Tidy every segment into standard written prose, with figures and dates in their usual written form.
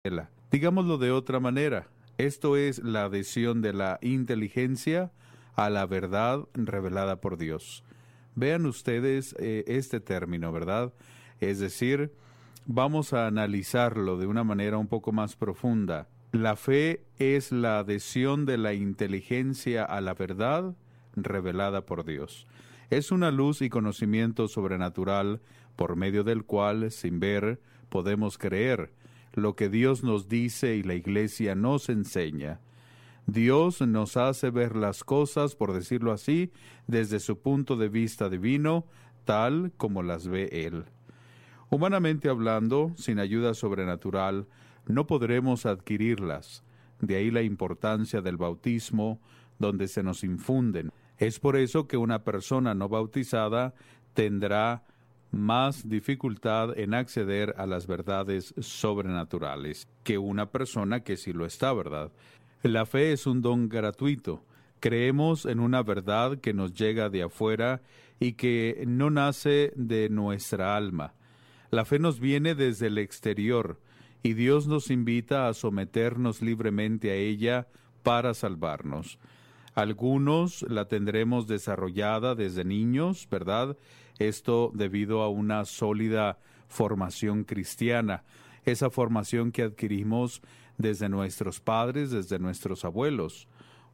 Digámoslo de otra manera, esto es la adhesión de la inteligencia a la verdad revelada por Dios. Vean ustedes este término, ¿verdad? Es decir, vamos a analizarlo de una manera un poco más profunda. La fe es la adhesión de la inteligencia a la verdad revelada por Dios. Es una luz y conocimiento sobrenatural por medio del cual, sin ver, podemos creer lo que Dios nos dice y la Iglesia nos enseña. Dios nos hace ver las cosas, por decirlo así, desde su punto de vista divino, tal como las ve Él. Humanamente hablando, sin ayuda sobrenatural, no podremos adquirirlas. De ahí la importancia del bautismo, donde se nos infunden. Es por eso que una persona no bautizada tendrá más dificultad en acceder a las verdades sobrenaturales que una persona que sí lo está, ¿verdad? La fe es un don gratuito. Creemos en una verdad que nos llega de afuera y que no nace de nuestra alma. La fe nos viene desde el exterior y Dios nos invita a someternos libremente a ella para salvarnos. Algunos la tendremos desarrollada desde niños, ¿verdad? Esto debido a una sólida formación cristiana, esa formación que adquirimos desde nuestros padres, desde nuestros abuelos.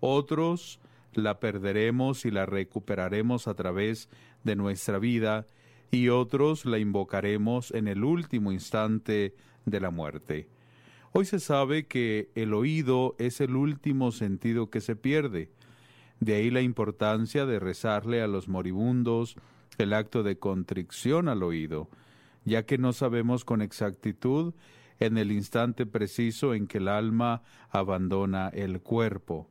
Otros la perderemos y la recuperaremos a través de nuestra vida, y otros la invocaremos en el último instante de la muerte. Hoy se sabe que el oído es el último sentido que se pierde. De ahí la importancia de rezarle a los moribundos el acto de contrición al oído, ya que no sabemos con exactitud en el instante preciso en que el alma abandona el cuerpo.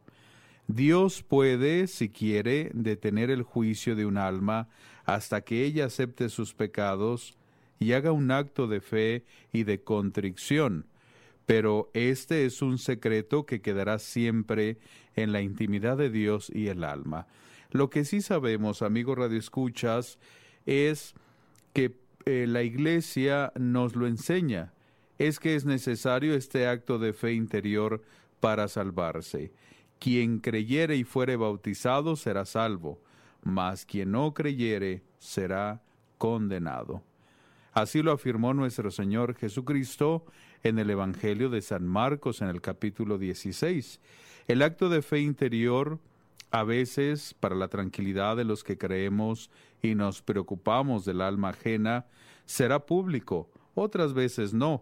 Dios puede, si quiere, detener el juicio de un alma hasta que ella acepte sus pecados y haga un acto de fe y de contrición, pero este es un secreto que quedará siempre en la intimidad de Dios y el alma. Lo que sí sabemos, amigos radioescuchas, es que la Iglesia nos lo enseña, es que es necesario este acto de fe interior para salvarse. Quien creyere y fuere bautizado será salvo, mas quien no creyere será condenado. Así lo afirmó nuestro Señor Jesucristo en el Evangelio de San Marcos en el capítulo 16. El acto de fe interior, a veces para la tranquilidad de los que creemos y nos preocupamos del alma ajena, será público, otras veces no.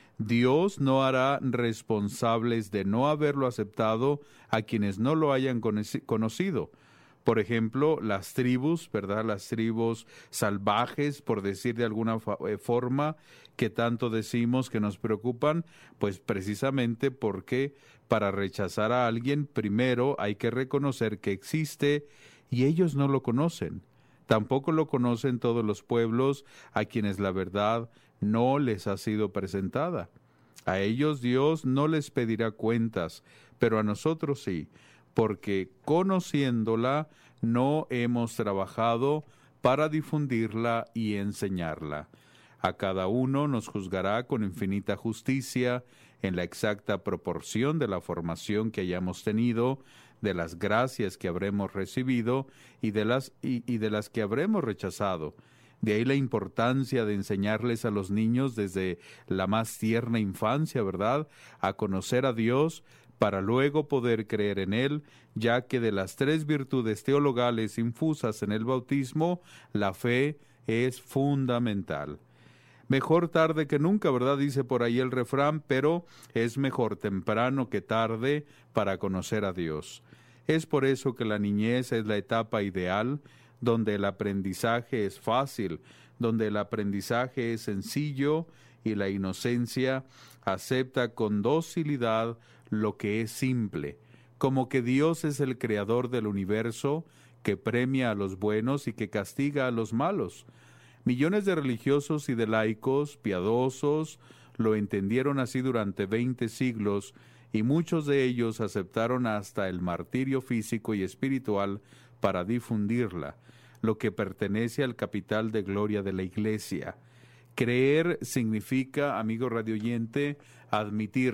Dios no hará responsables de no haberlo aceptado a quienes no lo hayan conocido. Por ejemplo, las tribus, ¿verdad? Las tribus salvajes, por decir de alguna forma, que tanto decimos que nos preocupan, pues precisamente porque para rechazar a alguien, primero hay que reconocer que existe y ellos no lo conocen. Tampoco lo conocen todos los pueblos a quienes la verdad no les ha sido presentada. A ellos Dios no les pedirá cuentas, pero a nosotros sí, porque conociéndola no hemos trabajado para difundirla y enseñarla. A cada uno nos juzgará con infinita justicia en la exacta proporción de la formación que hayamos tenido, de las gracias que habremos recibido y de las que habremos rechazado. De ahí la importancia de enseñarles a los niños desde la más tierna infancia, ¿verdad?, a conocer a Dios para luego poder creer en Él, ya que de las 3 virtudes teologales infusas en el bautismo, la fe es fundamental. Mejor tarde que nunca, ¿verdad?, dice por ahí el refrán, pero es mejor temprano que tarde para conocer a Dios. Es por eso que la niñez es la etapa ideal, donde el aprendizaje es fácil, donde el aprendizaje es sencillo y la inocencia acepta con docilidad lo que es simple, como que Dios es el creador del universo, que premia a los buenos y que castiga a los malos. Millones de religiosos y de laicos piadosos lo entendieron así durante 20 siglos y muchos de ellos aceptaron hasta el martirio físico y espiritual para difundirla, lo que pertenece al capital de gloria de la Iglesia. Creer significa, amigo radioyente, admitir